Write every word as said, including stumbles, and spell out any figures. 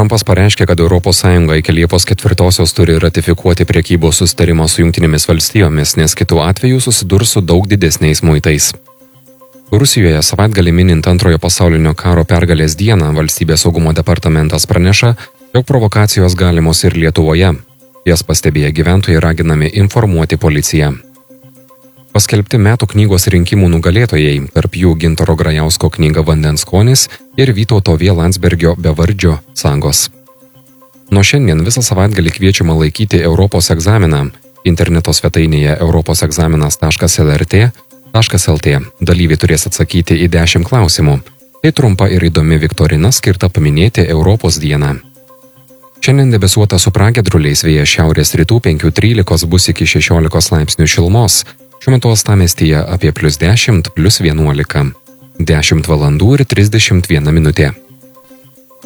Trumpas pareiškė, kad Europos Sąjunga iki Liepos ketvirtosios turi ratifikuoti priekybos susitarimą su Jungtinėmis valstijomis, nes kitu atveju susidurs su daug didesniais muitais. Rusijoje savaitgalį minint antrojo pasaulinio karo pergalės dieną valstybės saugumo departamentas praneša, jog provokacijos galimos ir Lietuvoje. Jas pastebėję gyventojai raginami informuoti policiją. Paskelbti metų knygos rinkimų nugalėtojai, tarp jų Gintaro Grajausko knyga Vandens skonis ir Vytauto V. Landsbergio Bevardžio sagos. Nuo šiandien visą savaitgalį kviečiama laikyti Europos egzaminą. Interneto svetainėje europosegzaminas taškas el er tė taškas el tė dalyviai turės atsakyti į dešimt klausimų. Tai trumpa ir įdomi viktorina skirta paminėti Europos dieną. Šiandien debesuota su pragiedruliais, vėjas šiaurės rytų penki trylika bus iki šešiolikos laipsnių šilumos. Šiuo metu uostamiestyje apie plius dešimt, plius vienuolika. dešimt valandų ir trisdešimt viena minutė.